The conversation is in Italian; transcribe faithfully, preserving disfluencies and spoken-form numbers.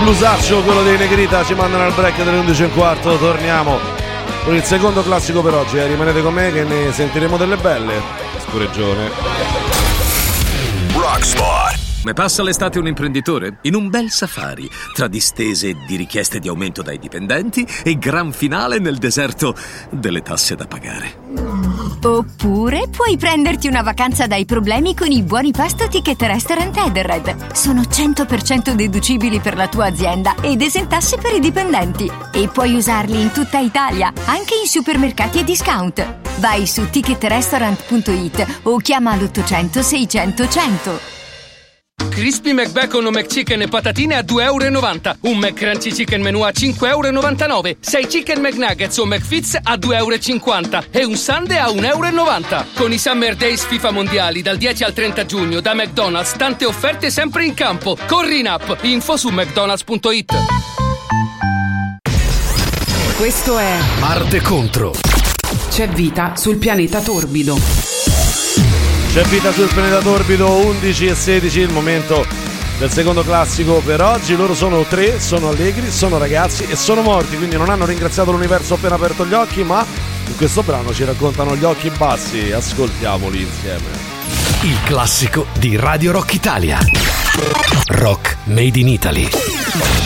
blusaccio, quello dei Negrita, ci mandano al break delle undici e un quarto. Torniamo con il secondo classico per oggi, eh. Rimanete con me che ne sentiremo delle belle. Scureggione. Rockspot. Come passa l'estate un imprenditore? In un bel safari, tra distese di richieste di aumento dai dipendenti e gran finale nel deserto delle tasse da pagare. Oppure puoi prenderti una vacanza dai problemi con i buoni pasto Ticket Restaurant Edenred. Sono cento per cento deducibili per la tua azienda ed esentasse per i dipendenti. E puoi usarli in tutta Italia, anche in supermercati e discount. Vai su ticket restaurant punto it o chiama l'ottocento seicento cento. Crispy McBacon o McChicken e patatine a due e novanta euro. Un McCrunchy Chicken Menù a cinque e novantanove euro. sei Chicken McNuggets o McFits a due e cinquanta euro. E un Sundae a un e novanta euro. Con i Summer Days FIFA Mondiali dal dieci al trenta giugno da McDonald's, tante offerte sempre in campo. Corri in app. Info su mcdonalds punto it. Questo è Marte contro. C'è vita sul pianeta torbido. C'è vita sul pianeta torbido, undici e sedici, il momento del secondo classico per oggi. Loro sono tre, sono allegri, sono ragazzi e sono morti, quindi non hanno ringraziato l'universo appena aperto gli occhi, ma in questo brano ci raccontano gli occhi bassi. Ascoltiamoli insieme. Il classico di Radio Rock Italia. Rock Made in Italy.